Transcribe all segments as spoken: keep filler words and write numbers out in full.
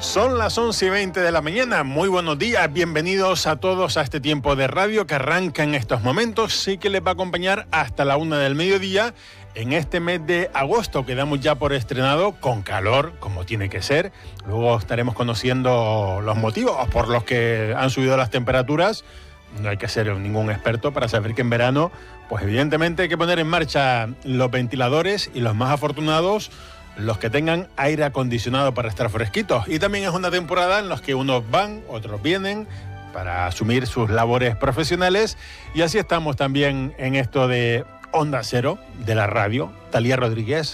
Son las once y veinte de la mañana. Muy buenos días, bienvenidos a todos a este tiempo de radio que arranca en estos momentos. Sí que les va a acompañar hasta la una del mediodía en este mes de agosto que damos ya por estrenado, con calor, como tiene que ser. Luego estaremos conociendo los motivos por los que han subido las temperaturas. No hay que ser ningún experto para saber que en verano, pues evidentemente hay que poner en marcha los ventiladores y los más afortunados, los que tengan aire acondicionado para estar fresquitos. Y también es una temporada en la que unos van, otros vienen para asumir sus labores profesionales. Y así estamos también en esto de Onda Cero, de la radio. Talía Rodríguez,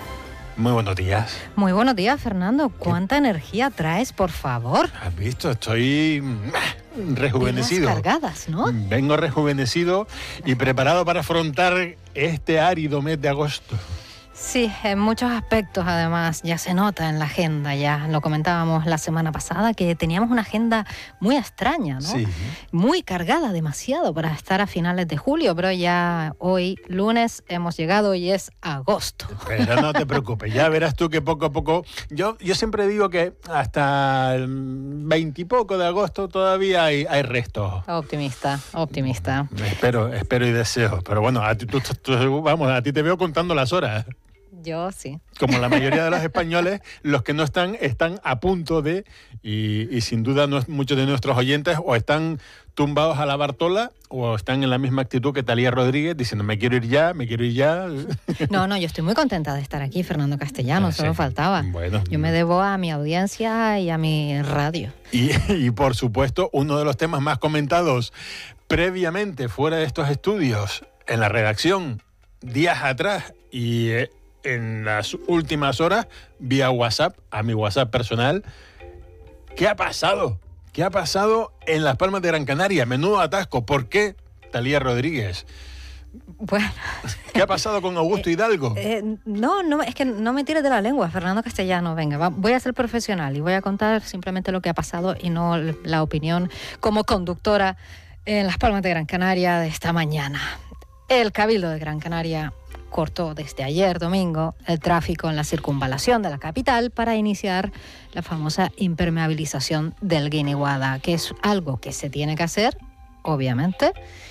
muy buenos días. Muy buenos días, Fernando. ¿Cuánta ¿Qué? energía traes, por favor? ¿Has visto? Estoy rejuvenecido. Pilas cargadas, ¿no? Vengo rejuvenecido y preparado para afrontar este árido mes de agosto. Sí, en muchos aspectos además ya se nota en la agenda, ya lo comentábamos la semana pasada, que teníamos una agenda muy extraña, ¿no? Sí. Muy cargada, demasiado para estar a finales de julio, pero ya hoy, lunes, hemos llegado y es agosto. Pero no te preocupes, ya verás tú que poco a poco, yo, yo siempre digo que hasta el veintipoco de agosto todavía hay, hay restos. Optimista, optimista. Espero, espero y deseo, pero bueno, a ti, tú, tú, vamos, a ti te veo contando las horas. Yo sí. Como la mayoría de los españoles, los que no están, están a punto de, y, y sin duda no, muchos de nuestros oyentes o están tumbados a la Bartola o están en la misma actitud que Talía Rodríguez, diciendo me quiero ir ya, me quiero ir ya. No, no, yo estoy muy contenta de estar aquí, Fernando Castellano, ah, solo sí. faltaba. Bueno, yo me debo a mi audiencia y a mi radio. Y, y por supuesto, uno de los temas más comentados previamente fuera de estos estudios, en la redacción, días atrás y Eh, en las últimas horas, vía WhatsApp, a mi WhatsApp personal. ¿Qué ha pasado? ¿Qué ha pasado en Las Palmas de Gran Canaria? Menudo atasco. ¿Por qué, Talía Rodríguez? Bueno. ¿Qué ha pasado con Augusto Hidalgo? Eh, eh, no, no, es que no me tires de la lengua, Fernando Castellano. Venga, va, voy a ser profesional y voy a contar simplemente lo que ha pasado y no la opinión como conductora en Las Palmas de Gran Canaria de esta mañana. El Cabildo de Gran Canaria cortó desde ayer domingo el tráfico en la circunvalación de la capital para iniciar la famosa impermeabilización del Guiniguada, que es algo que se tiene que hacer, obviamente.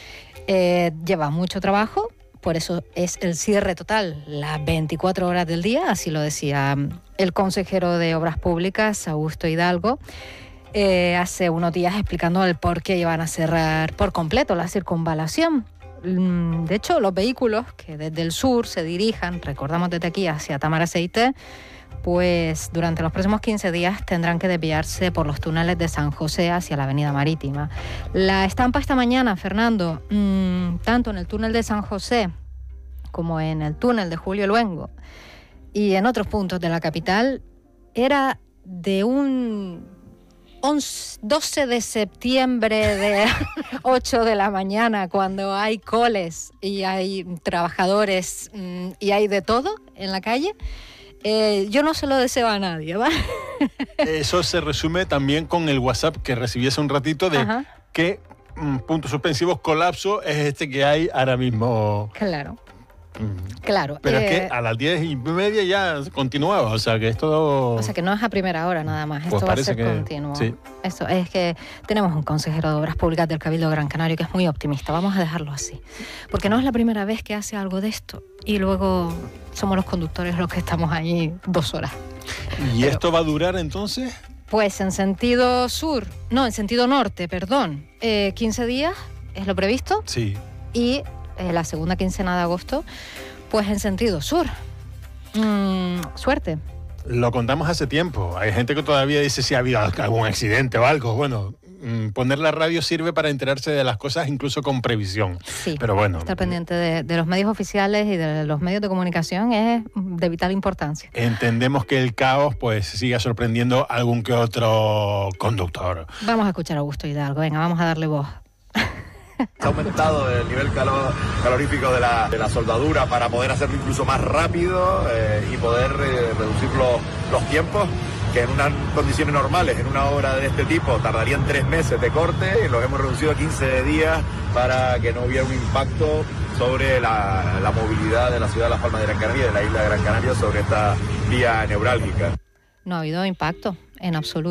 Eh, lleva mucho trabajo, por eso es el cierre total las veinticuatro horas del día, así lo decía el consejero de Obras Públicas, Augusto Hidalgo, eh, hace unos días explicando el por qué iban a cerrar por completo la circunvalación. De hecho, los vehículos que desde el sur se dirijan, recordamos desde aquí, hacia Tamaraceite, pues durante los próximos quince días tendrán que desviarse por los túneles de San José hacia la Avenida Marítima. La estampa esta mañana, Fernando, mmm, tanto en el túnel de San José como en el túnel de Julio Luengo y en otros puntos de la capital, era de un doce de septiembre de ocho de la mañana, cuando hay coles y hay trabajadores mmm, y hay de todo en la calle. Eh, yo no se lo deseo a nadie, ¿vale? Eso se resume también con el WhatsApp que recibí hace un ratito de Ajá. qué mm, puntos suspensivos, colapso es este que hay ahora mismo. Claro. Claro. Pero eh, es que a las diez y media ya continuaba, o sea que es todo... O sea que no es a primera hora nada más, pues esto va a ser que, continuo. Sí. Esto es que tenemos un consejero de Obras Públicas del Cabildo de Gran Canaria que es muy optimista, vamos a dejarlo así. Porque no es la primera vez que hace algo de esto y luego somos los conductores los que estamos ahí dos horas. ¿Y Pero, esto va a durar entonces? Pues en sentido sur, no, en sentido norte, perdón, eh, quince días es lo previsto. Sí. Y Eh, la segunda quincena de agosto, pues en sentido sur. Mm, suerte. Lo contamos hace tiempo. Hay gente que todavía dice si ha habido algún accidente o algo. Bueno, mm, poner la radio sirve para enterarse de las cosas incluso con previsión. Sí, pero bueno, estar pendiente de, de los medios oficiales y de los medios de comunicación es de vital importancia. Entendemos que el caos pues siga sorprendiendo a algún que otro conductor. Vamos a escuchar a Augusto Hidalgo. Venga, vamos a darle voz. Se ha aumentado el nivel calor, calorífico de la, de la soldadura para poder hacerlo incluso más rápido eh, y poder eh, reducir los, los tiempos que en unas condiciones normales, en una obra de este tipo, tardarían tres meses de corte y los hemos reducido a quince días para que no hubiera un impacto sobre la, la movilidad de la ciudad de Las Palmas de Gran Canaria y de la isla de Gran Canaria sobre esta vía neurálgica. No ha habido impacto en absoluto.